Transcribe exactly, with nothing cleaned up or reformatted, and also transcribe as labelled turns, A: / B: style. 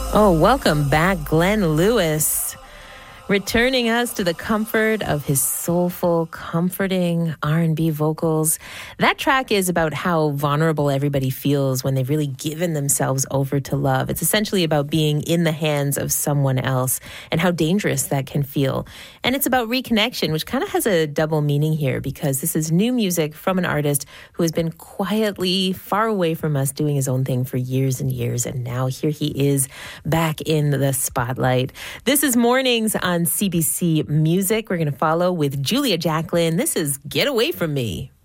A: Oh, welcome back, Glenn Lewis, returning us to the comfort of his soulful, comforting R and B vocals. That track is about how vulnerable everybody feels when they've really given themselves over to love. It's essentially about being in the hands of someone else and how dangerous that can feel. And it's about reconnection, which kind of has a double meaning here because this is new music from an artist who has been quietly far away from us doing his own thing for years and years. And now here he is back in the spotlight. This is Mornings on C B C Music. We're going to follow with Julia Jacklin. This is Get Away From Me.